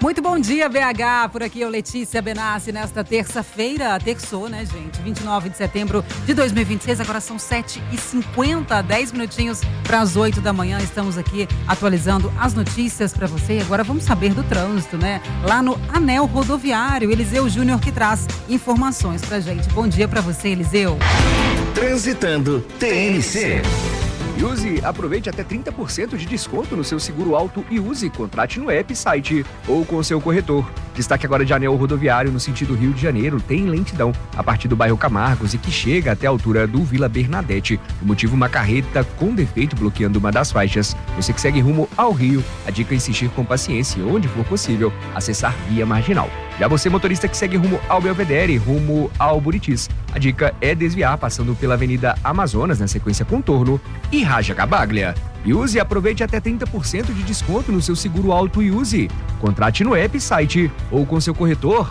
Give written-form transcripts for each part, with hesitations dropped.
Muito bom dia, BH. Por aqui eu, Letícia Benassi, nesta terça-feira. Terçou, né, gente? 29 de setembro de 2026. Agora são 7h50, 10 minutinhos para as 8 da manhã. Estamos aqui atualizando as notícias para você. E agora vamos saber do trânsito, né? Lá no Anel Rodoviário, Eliseu Júnior que traz informações pra gente. Bom dia para você, Eliseu. Transitando TNC. Use, aproveite até 30% de desconto no seu seguro auto e use, contrate no app, site ou com o seu corretor. Destaque agora de Anel Rodoviário no sentido Rio de Janeiro, tem lentidão a partir do bairro Camargos e que chega até a altura do Vila Bernadette. O motivo, uma carreta com defeito bloqueando uma das faixas. Você que segue rumo ao Rio, a dica é insistir com paciência e, onde for possível, acessar via marginal. Já você, motorista que segue rumo ao Belvedere, rumo ao Buritis, a dica é desviar passando pela Avenida Amazonas, na sequência Contorno e Raja Cabaglia. E use, aproveite até 30% de desconto no seu seguro auto e use. Contrate no app, site ou com seu corretor.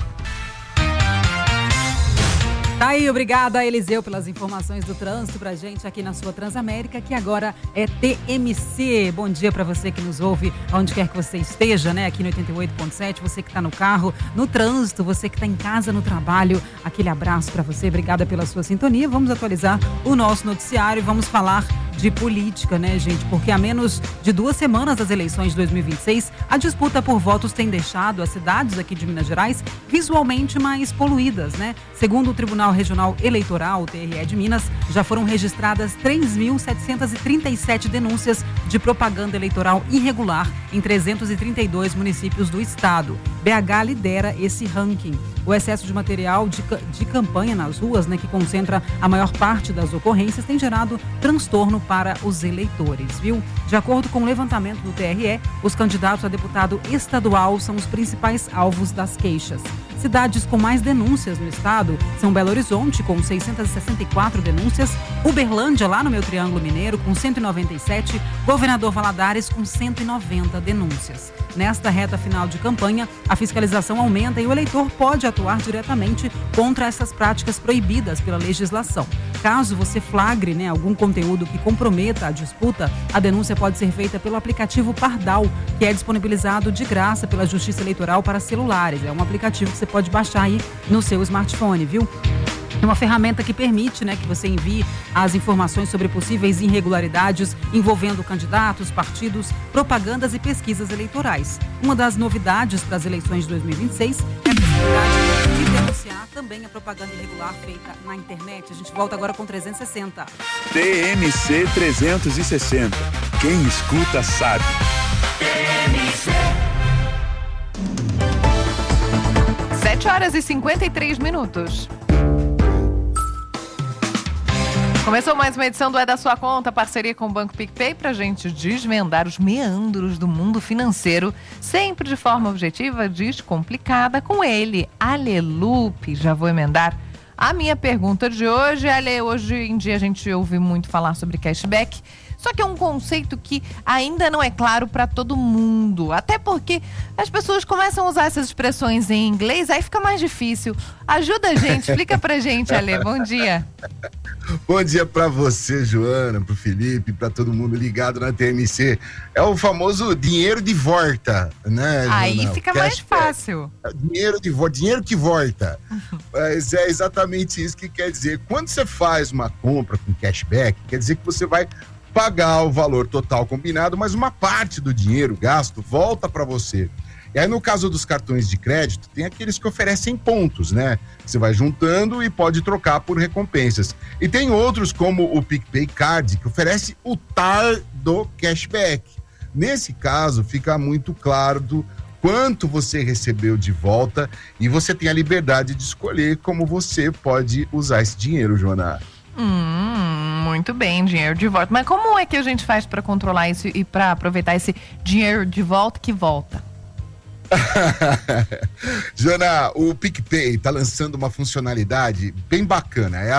Tá aí, obrigada, Eliseu, pelas informações do trânsito pra gente aqui na sua Transamérica, que agora é TMC. Bom dia pra você que nos ouve, onde quer que você esteja, né? Aqui no 88.7, você que tá no carro, no trânsito, você que tá em casa, no trabalho. Aquele abraço pra você, obrigada pela sua sintonia. Vamos atualizar o nosso noticiário e vamos falar de política, né, gente? Porque há menos de 2 semanas das eleições de 2026, a disputa por votos tem deixado as cidades aqui de Minas Gerais visualmente mais poluídas, né? Segundo o Tribunal Regional Eleitoral, o TRE de Minas, já foram registradas 3.737 denúncias de propaganda eleitoral irregular em 332 municípios do estado. BH lidera esse ranking. O excesso de material de campanha nas ruas, né, que concentra a maior parte das ocorrências, tem gerado transtorno para os eleitores, viu? De acordo com o levantamento do TRE, os candidatos a deputado estadual são os principais alvos das queixas. Cidades com mais denúncias no estado são Belo Horizonte, com 664 denúncias, Uberlândia, lá no meu Triângulo Mineiro, com 197, Governador Valadares, com 190 denúncias. Nesta reta final de campanha, a fiscalização aumenta e o eleitor pode atuar diretamente contra essas práticas proibidas pela legislação. Caso você flagre, né, algum conteúdo que comprometa a disputa, a denúncia pode ser feita pelo aplicativo Pardal, que é disponibilizado de graça pela Justiça Eleitoral para celulares. É um aplicativo que você pode baixar aí no seu smartphone, viu? É uma ferramenta que permite, né, que você envie as informações sobre possíveis irregularidades envolvendo candidatos, partidos, propagandas e pesquisas eleitorais. Uma das novidades para as eleições de 2026 é a possibilidade de denunciar também a propaganda irregular feita na internet. A gente volta agora com 360. TMC 360. Quem escuta sabe. TMC. 7h53. Começou mais uma edição do É da Sua Conta, parceria com o Banco PicPay, pra gente desvendar os meandros do mundo financeiro, sempre de forma objetiva, descomplicada, com ele, Ale Lupe. Já vou emendar a minha pergunta de hoje. Ale, hoje em dia a gente ouve muito falar sobre cashback, só que é um conceito que ainda não é claro para todo mundo. Até porque as pessoas começam a usar essas expressões em inglês, aí fica mais difícil. Ajuda a gente, explica pra gente, Ale. Bom dia. Bom dia para você, Joana, pro Felipe, para todo mundo ligado na TMC. É o famoso dinheiro de volta, né, Joana? Aí fica mais fácil. Dinheiro de volta, dinheiro que volta. Mas é exatamente isso que quer dizer. Quando você faz uma compra com cashback, quer dizer que você vai pagar o valor total combinado, mas uma parte do dinheiro gasto volta para você. E aí, no caso dos cartões de crédito, tem aqueles que oferecem pontos, né? Você vai juntando e pode trocar por recompensas. E tem outros, como o PicPay Card, que oferece o TAR do cashback. Nesse caso, fica muito claro do quanto você recebeu de volta e você tem a liberdade de escolher como você pode usar esse dinheiro, Joana. Muito bem, dinheiro de volta. Mas como é que a gente faz para controlar isso e para aproveitar esse dinheiro de volta que volta? Joana, o PicPay está lançando uma funcionalidade bem bacana. É